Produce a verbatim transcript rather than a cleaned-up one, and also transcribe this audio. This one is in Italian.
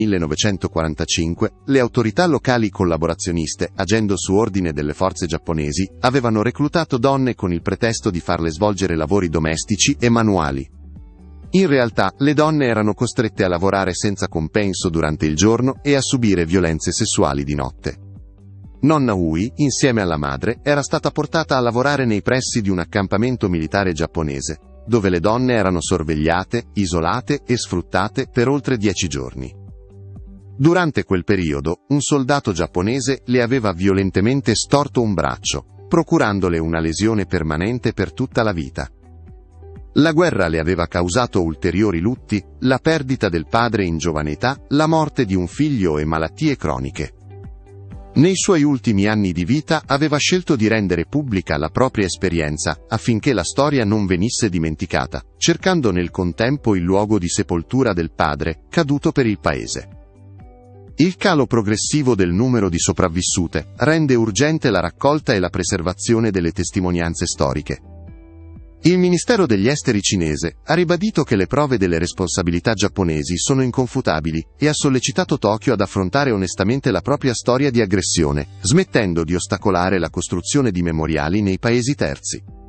millenovecentoquarantacinque, le autorità locali collaborazioniste, agendo su ordine delle forze giapponesi, avevano reclutato donne con il pretesto di farle svolgere lavori domestici e manuali. In realtà, le donne erano costrette a lavorare senza compenso durante il giorno e a subire violenze sessuali di notte. Nonna Ui, insieme alla madre, era stata portata a lavorare nei pressi di un accampamento militare giapponese, dove le donne erano sorvegliate, isolate e sfruttate per oltre dieci giorni. Durante quel periodo, un soldato giapponese le aveva violentemente storto un braccio, procurandole una lesione permanente per tutta la vita. La guerra le aveva causato ulteriori lutti, la perdita del padre in giovane età, la morte di un figlio e malattie croniche. Nei suoi ultimi anni di vita aveva scelto di rendere pubblica la propria esperienza affinché la storia non venisse dimenticata, cercando nel contempo il luogo di sepoltura del padre, caduto per il paese. Il calo progressivo del numero di sopravvissute rende urgente la raccolta e la preservazione delle testimonianze storiche. Il Ministero degli Esteri cinese ha ribadito che le prove delle responsabilità giapponesi sono inconfutabili e ha sollecitato Tokyo ad affrontare onestamente la propria storia di aggressione, smettendo di ostacolare la costruzione di memoriali nei paesi terzi.